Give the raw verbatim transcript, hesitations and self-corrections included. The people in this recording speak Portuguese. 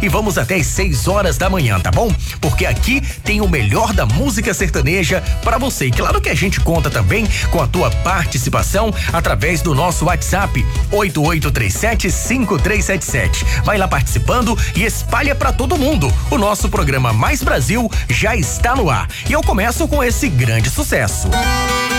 e vamos até as seis horas da manhã, tá bom? Porque aqui tem o melhor da música sertaneja pra você. E claro que a gente conta também com a tua participação através do nosso WhatsApp oito oito três sete cinco três sete sete. Vai lá participando e espalha pra todo mundo. O nosso programa Mais Brasil já está no ar. E eu começo com esse grande sucesso.